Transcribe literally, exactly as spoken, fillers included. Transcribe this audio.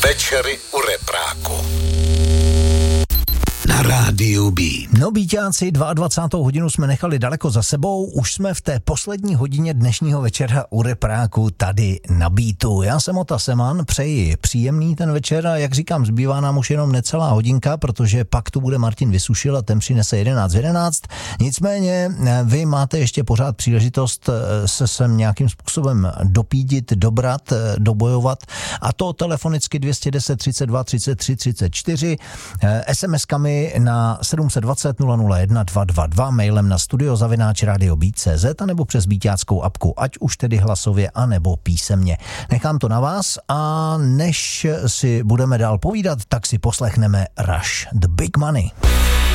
Večery u repráku. Na rádiu B. No býťáci, dvacátou druhou hodinu jsme nechali daleko za sebou, už jsme v té poslední hodině dnešního večera u repráku tady na Beatu. Já jsem Ota Seman, přeji příjemný ten večer a jak říkám, zbývá nám už jenom necelá hodinka, protože pak tu bude Martin Vysušil a ten přinese jedenáct jedenáct. Nicméně vy máte ještě pořád příležitost se sem nějakým způsobem dopídit, dobrat, dobojovat, a to telefonicky dvě stě deset třicet dva třicet tři třicet čtyři, es em eskami na sedm set dvacet nula nula jedna dva dva dva, mailem na studio zavináč radio beat tečka cé zet a nebo přes beatáckou apku, ať už tedy hlasově a nebo písemně. Nechám to na vás a než si budeme dál povídat, tak si poslechneme Rush, The Big Money.